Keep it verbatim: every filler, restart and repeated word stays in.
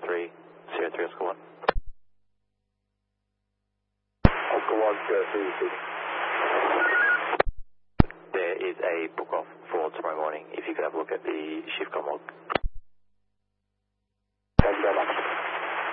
three, zero three, Oscar one. Oscar one, zero three, six. There is a book off for tomorrow morning, if you could have a look at the shift com log.